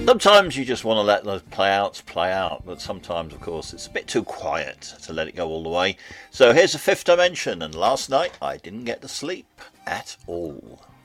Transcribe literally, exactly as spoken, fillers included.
Sometimes you just want to let those play-outs play out, but sometimes, of course, it's a bit too quiet to let it go all the way. So here's the Fifth Dimension, and last night I didn't get to sleep at all.